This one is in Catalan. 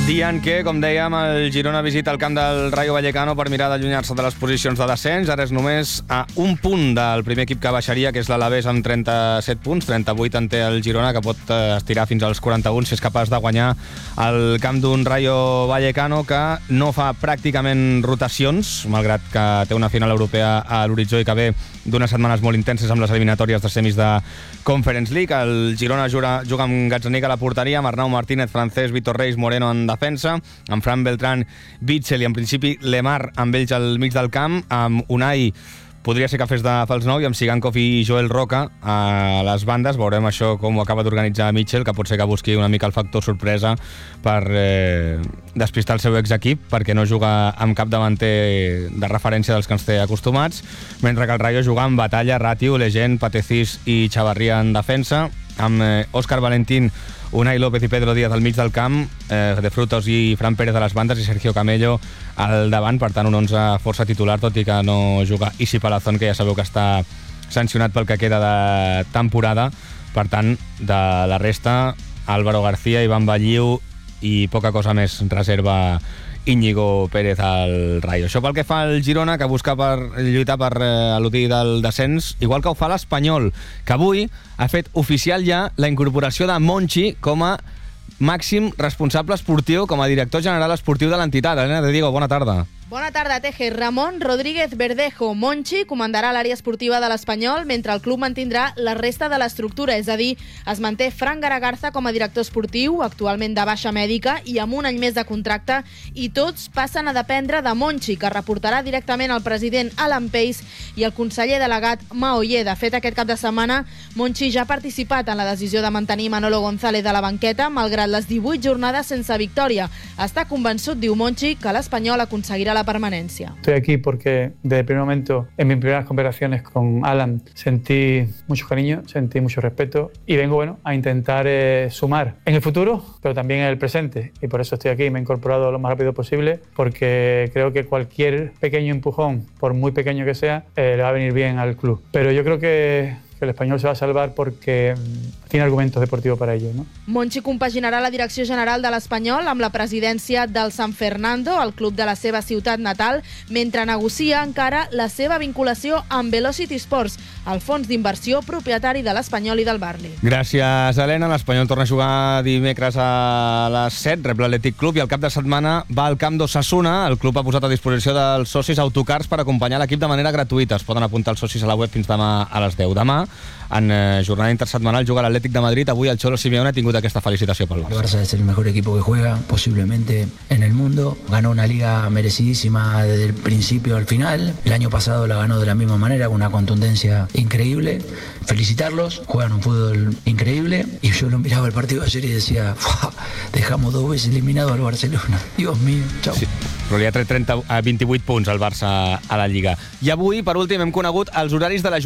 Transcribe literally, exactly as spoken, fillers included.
Dia en què, com dèiem, el Girona visita el camp del Rayo Vallecano per mirar d'allunyar-se de les posicions de descens. Ara és només a un punt del primer equip que baixaria, que és l'Alavés, amb trenta-set punts. trenta-vuit en té el Girona, que pot estirar fins als quaranta-un si és capaç de guanyar el camp d'un Rayo Vallecano que no fa pràcticament rotacions, malgrat que té una final europea a l'horitzó i que ve d'unes setmanes molt intenses amb les eliminatòries de semis de Conference League. El Girona juga, juga amb Gazzaniga a la porteria, amb Arnau Martínez, Francesc, Víctor Reis, Moreno en defensa, amb Fran Beltrán, Bitzel i en principi Lemar amb ells al mig del camp, amb Unai podria ser que fes de fals nou i amb Sigankov i Joel Roca a les bandes. Veurem això com ho acaba d'organitzar Mitchell, que pot ser que busqui una mica el factor sorpresa per eh, despistar el seu exequip, perquè no juga amb cap davanter de referència dels que ens té acostumats, mentre que el Rayo juga amb Batalla, Ratiu, Legend, Patecís i Chavarria en defensa, amb eh, Òscar Valentín, Unai López i Pedro Díaz al mig del camp, eh, De Frutos i Fran Pérez a les bandes i Sergio Camello al davant. Per tant, un onze força titular, tot i que no juga Isi Palazón, que ja sabeu que està sancionat pel que queda de temporada. Per tant, de la resta, Álvaro García, Iván Balliu i poca cosa més reserva Íñigo Pérez al Rayo. Això pel que fa al Girona, que busca per lluitar per eh, eludir del descens, igual que ho fa l'Espanyol, que avui ha fet oficial ja la incorporació de Monchi com a màxim responsable esportiu, com a director general esportiu de l'entitat. Elena de Diego, bona tarda. Bona tarda, Teje. Ramon Rodríguez Verdejo Monchi comandarà l'àrea esportiva de l'Espanyol, mentre el club mantindrà la resta de l'estructura, és a dir, es manté Fran Garagarza com a director esportiu, actualment de baixa mèdica i amb un any més de contracte, i tots passen a dependre de Monchi, que reportarà directament al president Alan Pace i el conseller delegat Maoyer. De fet, aquest cap de setmana, Monchi ja ha participat en la decisió de mantenir Manolo González a la banqueta, malgrat les divuit jornades sense victòria. Està convençut, diu Monchi, que l'Espanyol aconseguirà la permanencia. Estoy aquí porque desde el primer momento, en mis primeras conversaciones con Alan, sentí mucho cariño, sentí mucho respeto y vengo bueno, a intentar eh, sumar en el futuro, pero también en el presente. Y por eso estoy aquí, me he incorporado lo más rápido posible, porque creo que cualquier pequeño empujón, por muy pequeño que sea, eh, le va a venir bien al club. Pero yo creo que que el Espanyol se va a salvar porque tiene argumentos deportivos para ello, ¿no? Monchi compaginarà la direcció general de l'Espanyol amb la presidència del San Fernando, el club de la seva ciutat natal, mentre negocia encara la seva vinculació amb Velocity Sports, el fons d'inversió propietari de l'Espanyol i del Barli. Gràcies, Helena. L'Espanyol torna a jugar dimecres a les set, rep l'Atlètic Club, i el cap de setmana va al camp d'Osasuna. El club ha posat a disposició dels socis autocars per acompanyar l'equip de manera gratuïta. Es poden apuntar els socis a la web fins demà a les deu. Demà, en eh, jornada intersetmanal, juga l'Atlètic de Madrid. Avui el Cholo Simeone ha tingut aquesta felicitació pel Barça. El Barça es el mejor equipo que juega posiblemente en el mundo. Ganó una liga merecidísima desde el principio al final. El año pasado la ganó de la misma manera, con una contundencia increíble. Felicitarlos, juegan un fútbol increíble. Y yo lo miraba el partido ayer y decía, dejamos dos veces eliminado al Barcelona. Dios mío, chao. Sí. Però li ha tret trenta, vint-i-vuit punts al Barça a la Lliga. I avui, per últim, hem conegut els horaris de la